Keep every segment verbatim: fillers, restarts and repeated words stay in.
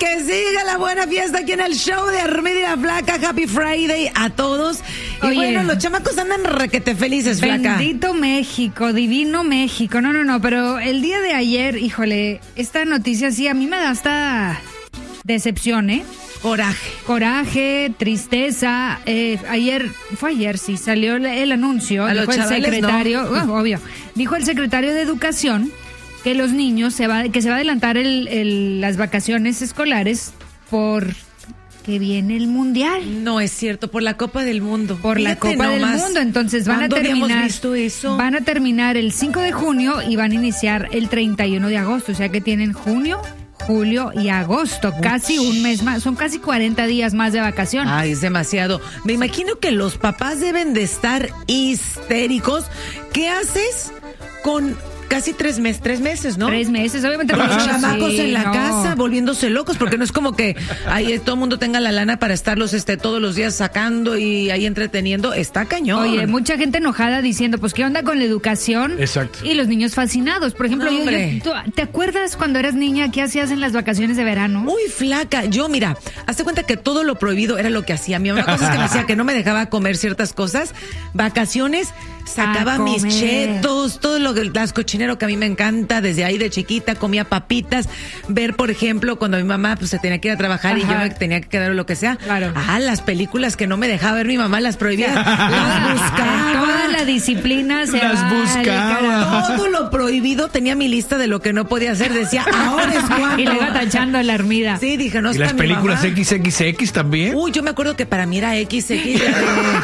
que siga la buena fiesta aquí en el show de Armida y la Flaca. Happy Friday a todos. Y Oye, bueno, los chamacos andan requete felices, Flaca. Bendito México, divino México. No, no, no, pero el día de ayer, híjole, esta noticia sí a mí me da hasta decepción, ¿eh? Coraje. Coraje, tristeza. Eh, ayer, fue ayer, sí, salió el, el anuncio. A dijo los el chavales, secretario, ¿no? oh, obvio, dijo el secretario de Educación que los niños se va, que se va a adelantar el, el, las vacaciones escolares por que viene el mundial. No es cierto, por la Copa del Mundo. Por la Fíjate Copa nomás. del Mundo, entonces van a ¿Cuándo habíamos terminar. visto eso? Van a terminar el cinco de junio y van a iniciar el treinta y uno de agosto, o sea que tienen junio, julio y agosto, casi un mes más, son casi cuarenta días más de vacación. Ay, es demasiado. Me imagino que los papás deben de estar histéricos. ¿Qué haces con casi tres meses, tres meses, ¿no? Tres meses, obviamente. Con los Sí, chamacos en la no. casa, volviéndose locos, porque no es como que ahí todo el mundo tenga la lana para estarlos este, todos los días sacando y ahí entreteniendo. Está cañón. Oye, mucha gente enojada diciendo, pues, ¿qué onda con la educación? Exacto. Y los niños fascinados. Por ejemplo, No, yo, hombre. yo- ¿tú- ¿te acuerdas cuando eras niña qué hacías en las vacaciones de verano? Muy flaca. Yo, mira, hazte cuenta que todo lo prohibido era lo que hacía. Mi mamá, cosas que me hacía que no me dejaba comer ciertas cosas. Vacaciones, sacaba A mis comer. chetos, todo lo que, las cochinero que a mí me encanta. Desde ahí de chiquita comía papitas. Ver, por ejemplo, cuando mi mamá pues se tenía que ir a trabajar y yo Ajá. me tenía que quedar o lo que sea. Claro. Ah, las películas que no me dejaba ver mi mamá, las prohibía. Las buscaba. Toda la disciplina se Las va al buscaba. carajo. Todo lo prohibido tenía mi lista de lo que no podía hacer. Decía, ahora es cuando. Y le iba tachando a la Armida. Sí, dije, no Y está las mi películas mamá. equis equis equis también. Uy, yo me acuerdo que para mí era equis equis. La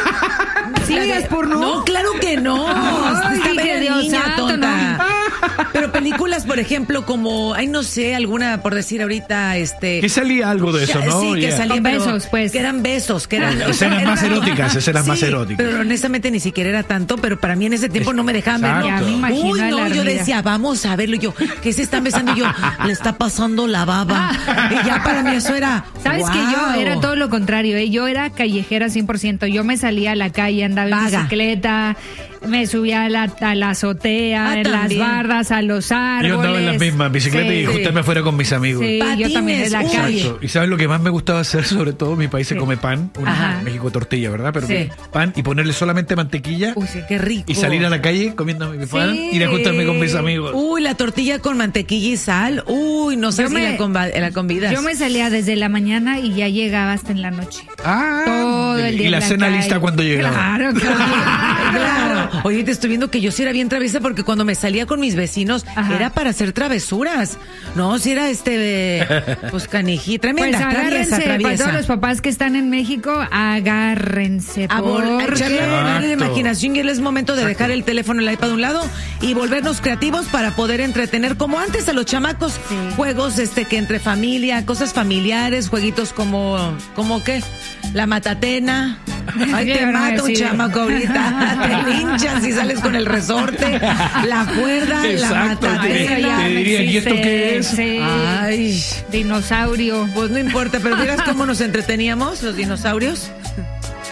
de... ¿Sí la de- veías porno? No, claro que no. Ay, Estaba dije, era Dios niña, santo, tonta. Pero películas, por ejemplo, como, ay, no sé, alguna, por decir ahorita, este... Que salía algo de eso, ¿no? Sí, que Yeah. salían Con pero- besos, pues. Que eran besos, que eran... Escenas era más una- eróticas, escenas más Sí, eróticas. pero honestamente ni siquiera era tanto, pero para mí en ese tiempo no me dejaban ver. Exacto. Ya me imagino Uy, a la no, yo Armida. decía, vamos a verlo. Y yo, ¿qué se están besando? Y yo, le está pasando la baba. Y ya para mí eso era... ¿Sabes que yo wow. era todo lo contrario? ¿eh? Yo era callejera cien por ciento. Yo me salía a la calle, andaba en Vaga. bicicleta, me subía a la, a la azotea, Ah, en las también. bardas, a los árboles. Yo andaba en las mismas bicicletas Sí. y juntarme afuera con mis amigos. Sí, yo Patines, también en la uy. calle. Exacto. ¿Y sabes lo que más me gustaba hacer? Sobre todo, en mi país se come pan. Una- Ajá. en México tortilla, ¿verdad? Pero Sí. pan y ponerle solamente mantequilla. Uy, sí, qué rico. Y salir a la calle comiendo mi pan y ir a juntarme con mis amigos. Uy, la tortilla con mantequilla y sal. Uy, no sé Yo si me- la, conva- la convidas. Yo me salía desde la mañana y ya llegaba hasta en la noche. Ah, Todo el día y en la la cena calle. lista cuando llegaba. Claro, claro. Claro. Oye, te estoy viendo que yo sí era bien traviesa porque cuando me salía con mis vecinos Ajá. era para hacer travesuras. No, si era este de, pues canijí, Pues tremenda, traviesa, agárrense, para traviesa. todos los papás que están en México, agárrense. A vol- a echarle porque- a volar la Exacto. imaginación y es momento de dejar el teléfono, el iPad a un lado y volvernos creativos para poder entretener como antes a los chamacos. Sí. Juegos este que entre familia, cosas familiares, jueguitos como, como qué, la matatena. Ay, te Yo no mata un decía. chamaco ahorita, te linchan si sales con el resorte, la cuerda, Exacto, la te- Eso ya matatena. te no dirían, ¿y esto existe, qué es? sí. Ay, Dinosaurio. pues no importa, pero miras cómo nos entreteníamos los dinosaurios.